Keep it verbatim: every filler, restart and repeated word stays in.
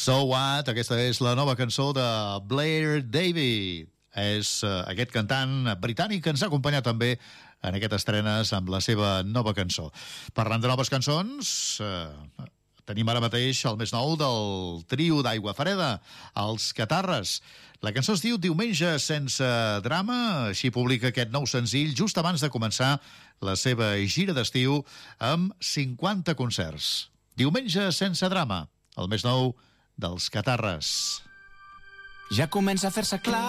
So What, aquesta és la nova cançó de Blair David. És uh, aquest cantant britànic que ens ha acompanyat també en aquestes estrenes amb la seva nova cançó. Parlant de noves cançons, uh, tenim ara mateix el més nou del trio d'Aigua Freda, els Catarres. La cançó es diu Diumenge sense drama, així publica aquest nou senzill just abans de començar la seva gira d'estiu amb cinquanta concerts. Diumenge sense drama, el més nou dels Catarres. Ja comença a fer-se clar